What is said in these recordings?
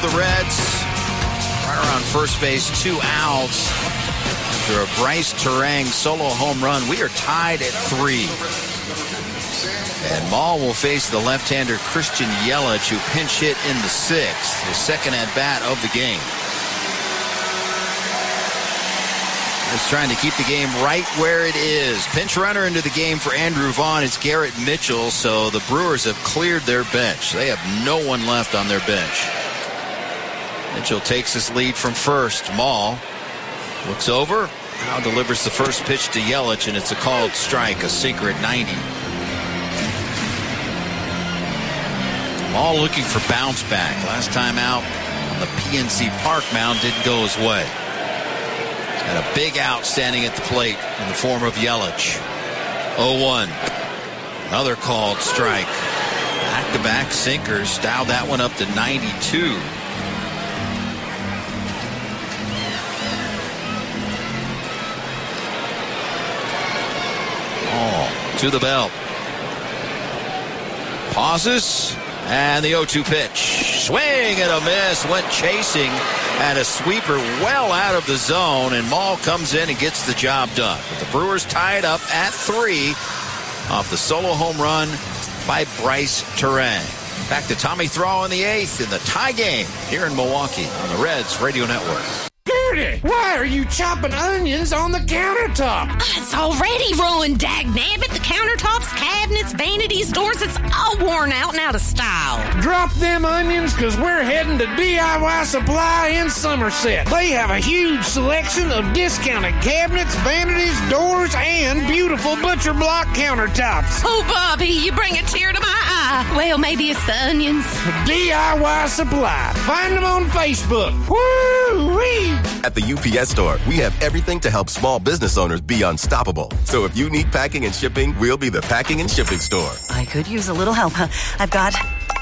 the Reds. Right around first base, 2 outs. After a Bryce Turang solo home run, we are tied at 3. And Maul will face the left-hander Christian Yelich, who pinch hit in the 6th, his second at-bat of the game. He's trying to keep the game right where it is. Pinch runner into the game for Andrew Vaughn. It's Garrett Mitchell, so the Brewers have cleared their bench. They have no one left on their bench. Mitchell takes his lead from first. Maul looks over, now delivers the first pitch to Yelich, and it's a called strike, a sinker at 90. Maul looking for bounce back. Last time out on the PNC Park mound didn't go his way. And a big out standing at the plate in the form of Yelich. 0-1. Another called strike. Back-to-back sinkers. Dialed that one up to 92. Oh, to the belt. Pauses. And the 0-2 pitch. Swing and a miss. Went chasing. And a sweeper well out of the zone. And Maul comes in and gets the job done. But the Brewers tied up at 3 off the solo home run by Bryce Turang. Back to Tommy Thrall in the 8th in the tie game here in Milwaukee on the Reds Radio Network. Gertie, why are you chopping onions on the countertop? It's already ruined, dagnabbit. The countertops, cabinets, vanities, doors, it's all worn out and out of style. Drop them onions, because we're heading to DIY Supply in Somerset. They have a huge selection of discounted cabinets, vanities, doors, and beautiful butcher block countertops. Oh, Bobby, you bring a tear to my eye. Well, maybe it's the onions. DIY Supply. Find them on Facebook. Woo-wee! At the UPS Store, we have everything to help small business owners be unstoppable. So if you need packing and shipping, we'll be the packing and shipping store. I could use a little help. I've got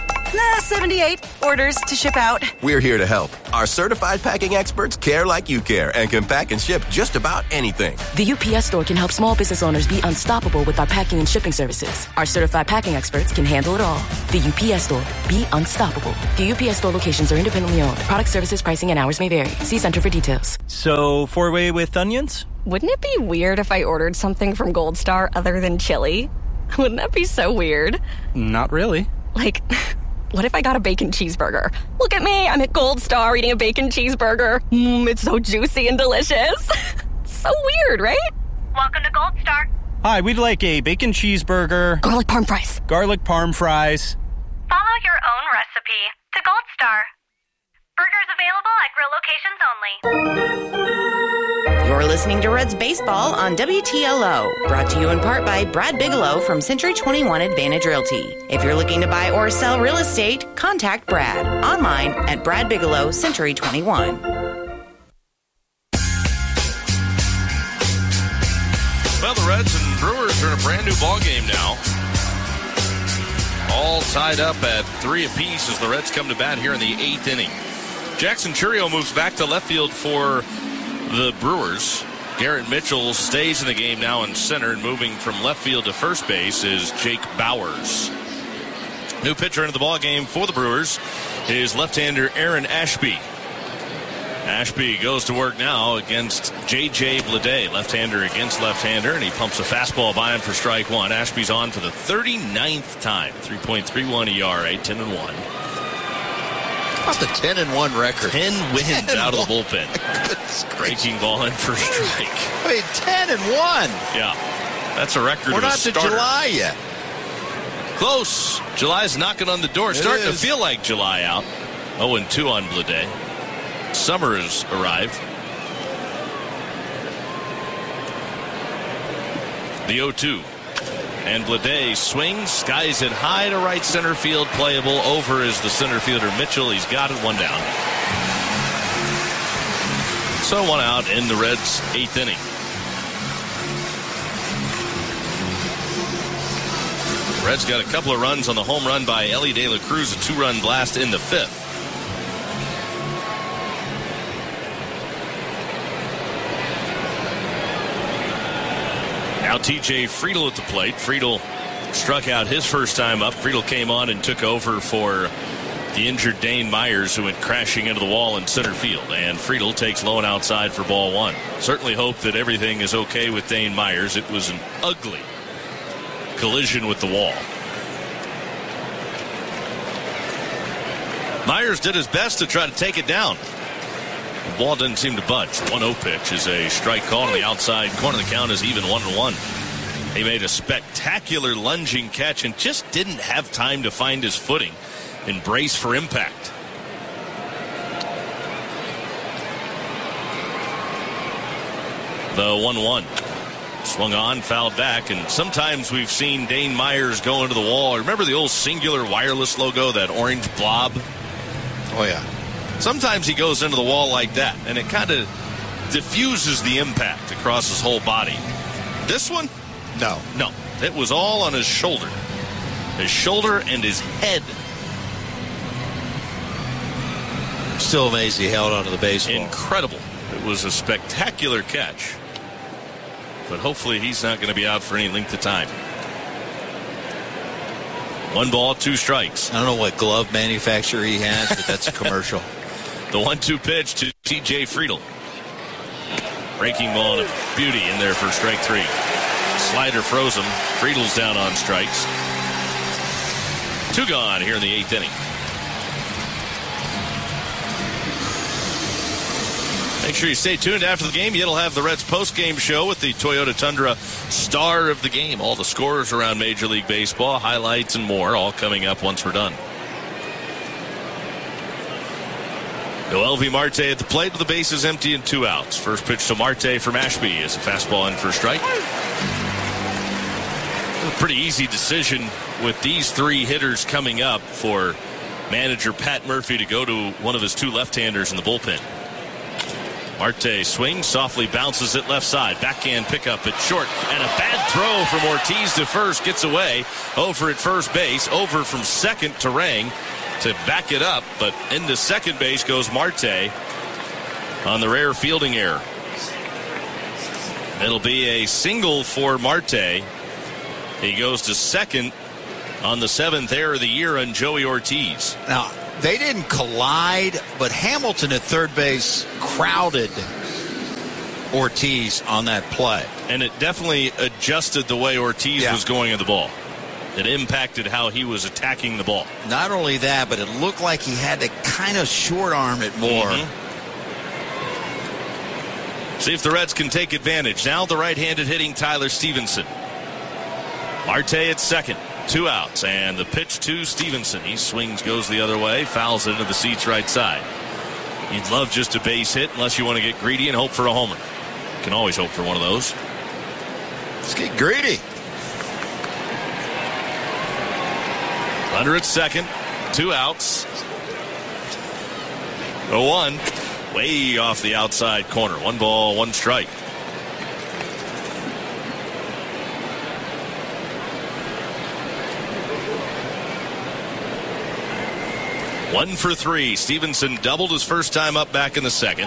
78 orders to ship out. We're here to help. Our certified packing experts care like you care and can pack and ship just about anything. The UPS Store can help small business owners be unstoppable with our packing and shipping services. Our certified packing experts can handle it all. The UPS Store. Be unstoppable. The UPS Store locations are independently owned. Product services, pricing, and hours may vary. See Center for details. So, 4-way with onions? Wouldn't it be weird if I ordered something from Gold Star other than chili? Wouldn't that be so weird? Not really. Like, what if I got a bacon cheeseburger? Look at me, I'm at Gold Star eating a bacon cheeseburger. It's so juicy and delicious. So weird, right? Welcome to Gold Star. Hi, we'd like a bacon cheeseburger. Garlic parm fries. Garlic parm fries. Follow your own recipe to Gold Star. Burgers available at grill locations only. You're listening to Reds Baseball on WTLO, brought to you in part by Brad Bigelow from Century 21 Advantage Realty. If you're looking to buy or sell real estate, contact Brad online at Brad Bigelow Century 21. Well, the Reds and Brewers are in a brand new ball game now. All tied up at 3 apiece as the Reds come to bat here in the 8th inning. Jackson Churio moves back to left field for the Brewers. Garrett Mitchell stays in the game now in center, and moving from left field to first base is Jake Bowers. New pitcher into the ball game for the Brewers is left-hander Aaron Ashby. Ashby goes to work now against J.J. Bleday, left-hander against left-hander, and he pumps a fastball by him for strike one. Ashby's on for the 39th time, 3.31 ERA, 10-1. About the 10-1 record. 10 wins out of the bullpen. Breaking ball in for strike. Wait, 10-1. Yeah, that's a record. We're of a not to starter. July yet. Close. July's knocking on the door. Starting to feel like July out. 0-2 on Bleday. Summer has arrived. The 0-2. And Bleday swings, skies it high to right center field, playable. Over is the center fielder Mitchell. He's got it, one down. So one out in the Reds' 8th inning. Reds got a couple of runs on the home run by Elly De La Cruz, a 2-run blast in the 5th. Now TJ Friedl at the plate. Friedl struck out his first time up. Friedl came on and took over for the injured Dane Myers, who went crashing into the wall in center field. And Friedel takes low and outside for ball one. Certainly hope that everything is okay with Dane Myers. It was an ugly collision with the wall. Myers did his best to try to take it down. The ball didn't seem to budge. 1-0 pitch is a strike call on the outside corner. The count is even 1-1. He made a spectacular lunging catch and just didn't have time to find his footing and brace for impact. The 1-1. Swung on, fouled back, and sometimes we've seen Dane Myers go into the wall. Remember the old Singular Wireless logo, that orange blob? Oh, yeah. Sometimes he goes into the wall like that, and it kind of diffuses the impact across his whole body. This one? No. It was all on his shoulder. His shoulder and his head. Still amazed he held onto the baseball. Incredible. It was a spectacular catch. But hopefully he's not going to be out for any length of time. 1 ball, 2 strikes. I don't know what glove manufacturer he has, but that's a commercial. The 1-2 pitch to T.J. Friedel. Breaking ball and a beauty in there for strike 3. Slider froze him. Friedel's down on strikes. 2 gone here in the 8th inning. Make sure you stay tuned after the game. You'll have the Reds post-game show with the Toyota Tundra star of the game. All the scores around Major League Baseball, highlights, and more, all coming up once we're done. Noelvi Marte at the plate with the bases empty and 2 outs. First pitch to Marte from Ashby is a fastball in for a strike. A pretty easy decision with these 3 hitters coming up for manager Pat Murphy to go to one of his 2 left-handers in the bullpen. Marte swings, softly bounces it left side. Backhand pickup at short. And a bad throw from Ortiz to first. Gets away. Over at first base. Over from second to Rang to back it up. But into second base goes Marte on the rare fielding error. It'll be a single for Marte. He goes to second on the 7th error of the year on Joey Ortiz. Now, they didn't collide, but Hamilton at third base crowded Ortiz on that play. And it definitely adjusted the way Ortiz was going at the ball. It impacted how he was attacking the ball. Not only that, but it looked like he had to kind of short arm it more. See if the Reds can take advantage. Now the right-handed hitting Tyler Stevenson. Marte at second. 2 outs, and the pitch to Stevenson. He swings, goes the other way, fouls it into the seats right side. You'd love just a base hit unless you want to get greedy and hope for a homer. You can always hope for one of those. Let's get greedy. Runner at second. 2 outs. 0-1. Way off the outside corner. 1 ball, 1 strike. One for 3. Stevenson doubled his first time up back in the second.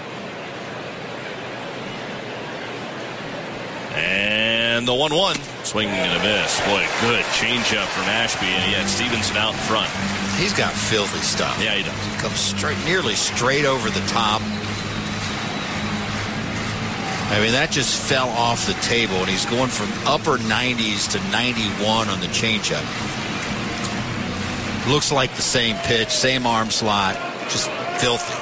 And the 1-1. Swing and a miss. Boy, good changeup from Ashby, and he had Stevenson out in front. He's got filthy stuff. Yeah, he does. He comes straight, nearly straight over the top. I mean, that just fell off the table, and he's going from upper 90s to 91 on the changeup. Looks like the same pitch, same arm slot, just filthy.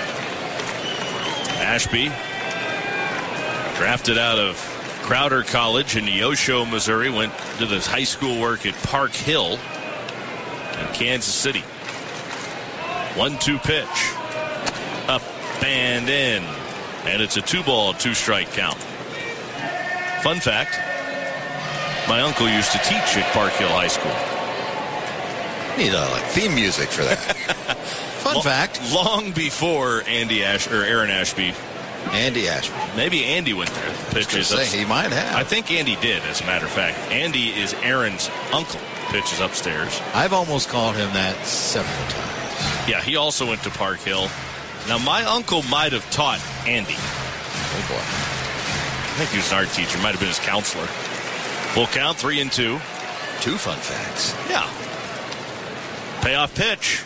Ashby, drafted out of Crowder College in Neosho, Missouri, went to his high school work at Park Hill in Kansas City. 1-2 pitch. Up and in. And it's a 2 ball, 2 strike count. Fun fact, my uncle used to teach at Park Hill High School. Need like theme music for that. Fun fact. Long before Aaron Ashby. Andy Ashby. Maybe Andy went there. Pitches up. He might have. I think Andy did, as a matter of fact. Andy is Aaron's uncle. Pitches upstairs. I've almost called him that several times. Yeah, he also went to Park Hill. Now, my uncle might have taught Andy. Oh, boy. I think he was an art teacher. Might have been his counselor. Full count, 3-2. 2 fun facts. Yeah. Payoff pitch.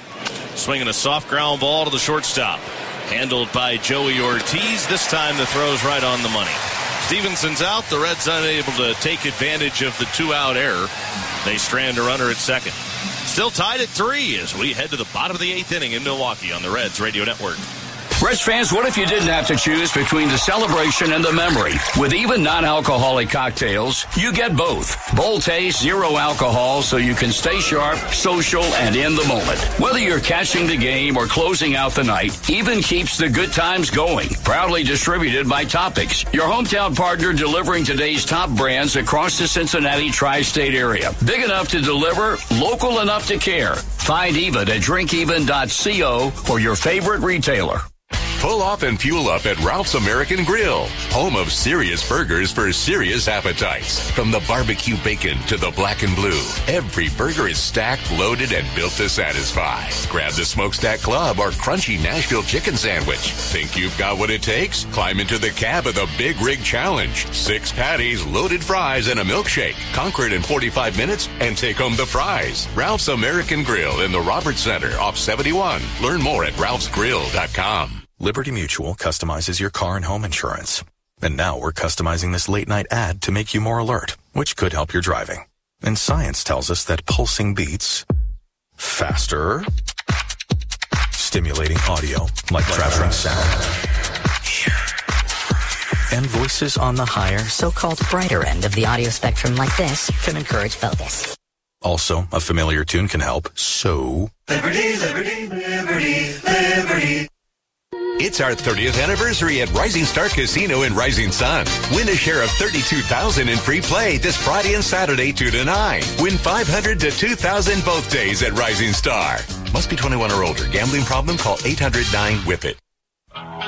Swinging a soft ground ball to the shortstop. Handled by Joey Ortiz. This time the throw's right on the money. Stevenson's out. The Reds unable to take advantage of the 2-out error. They strand a runner at second. Still tied at 3 as we head to the bottom of the 8th inning in Milwaukee on the Reds Radio Network. Reds fans, what if you didn't have to choose between the celebration and the memory? With even non-alcoholic cocktails, you get both. Bold taste, zero alcohol, so you can stay sharp, social, and in the moment. Whether you're catching the game or closing out the night, Even keeps the good times going. Proudly distributed by Topics, your hometown partner delivering today's top brands across the Cincinnati tri-state area. Big enough to deliver, local enough to care. Find Even at drinkeven.co or your favorite retailer. Pull off and fuel up at Ralph's American Grill, home of serious burgers for serious appetites. From the barbecue bacon to the black and blue, every burger is stacked, loaded, and built to satisfy. Grab the Smokestack Club or crunchy Nashville chicken sandwich. Think you've got what it takes? Climb into the cab of the Big Rig Challenge. 6 patties, loaded fries, and a milkshake. Conquer it in 45 minutes and take home the prize. Ralph's American Grill in the Roberts Center off 71. Learn more at ralphsgrill.com. Liberty Mutual customizes your car and home insurance. And now we're customizing this late-night ad to make you more alert, which could help your driving. And science tells us that pulsing beats faster, stimulating audio like traveling sound, and voices on the higher, so-called brighter end of the audio spectrum like this can encourage focus. Also, a familiar tune can help, so... Liberty, liberty, liberty, liberty. It's our 30th anniversary at Rising Star Casino in Rising Sun. Win a share of $32,000 in free play this Friday and Saturday 2 to 9. Win $500 to $2,000 both days at Rising Star. Must be 21 or older. Gambling problem? Call 800-9-WHIP-IT.